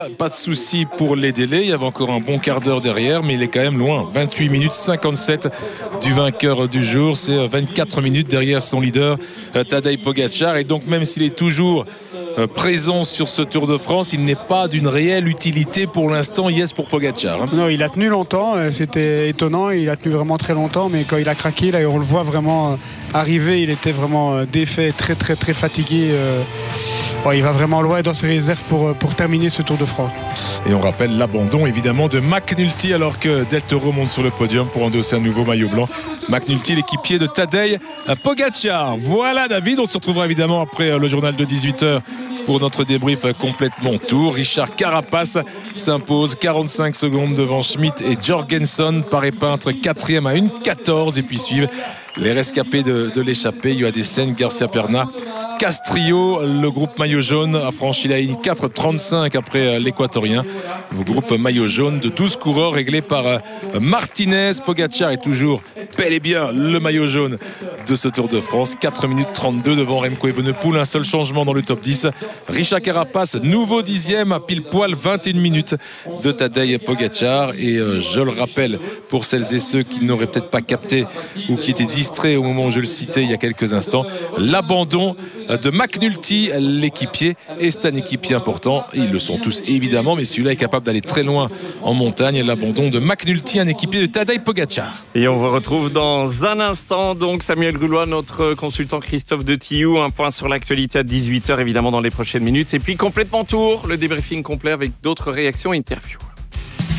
Pas de souci pour les délais, il y avait encore un bon quart d'heure derrière, mais il est quand même loin. 28 minutes 57 du vainqueur du jour, c'est 24 minutes derrière son leader Tadej Pogačar. Et donc même s'il est toujours présent sur ce Tour de France, il n'est pas d'une réelle utilité pour l'instant, yes, pour Pogačar. Non, il a tenu longtemps, c'était étonnant, il a tenu vraiment très longtemps, mais quand il a craqué, là, on le voit vraiment arriver, il était vraiment défait, très très très fatigué. Il va vraiment loin dans ses réserves pour terminer ce Tour de France. Et on rappelle l'abandon évidemment de McNulty alors que Del Toro monte sur le podium pour endosser un nouveau maillot blanc. McNulty, l'équipier de Tadej Pogačar. Voilà David, on se retrouvera évidemment après le journal de 18h pour notre débrief complètement tour. Richard Carapace s'impose 45 secondes devant Schmidt et Jorgensen. Paré Peintre 4e à 1,14 et puis suivent les rescapés de l'échappée. Johadessen, Garcia Perna, Castrillo. Le groupe maillot jaune a franchi la ligne 4,35 après l'équatorien. Le groupe maillot jaune de 12 coureurs réglé par Martinez. Pogačar est toujours bel et bien le maillot jaune de ce Tour de France. 4 minutes 32 devant Remco Evenepoel. Un seul changement dans le top 10. Richard Carapace, nouveau 10e à pile poil 21 minutes de Tadej Pogačar. Et je le rappelle pour celles et ceux qui n'auraient peut-être pas capté ou qui étaient distraits au moment où je le citais il y a quelques instants, l'abandon de McNulty, l'équipier, et c'est un équipier important. Ils le sont tous évidemment, mais celui-là est capable d'aller très loin en montagne. L'abandon de McNulty, un équipier de Tadej Pogačar. Et on vous retrouve dans un instant, donc Samuel Goulois, notre consultant Christophe de Tillou, un point sur l'actualité à 18h évidemment dans les prochaines minutes. Et puis complètement tour, le débriefing complet avec d'autres réactions et interviews.